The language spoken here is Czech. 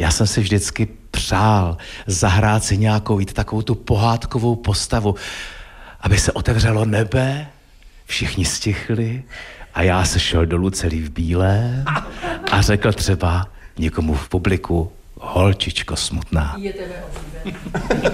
Já jsem si vždycky přál zahrát si nějakou, víte, takovou tu pohádkovou postavu, aby se otevřelo nebe, všichni stichli a já se šel dolů celý v bílé a řekl třeba někomu v publiku: holčičko smutná.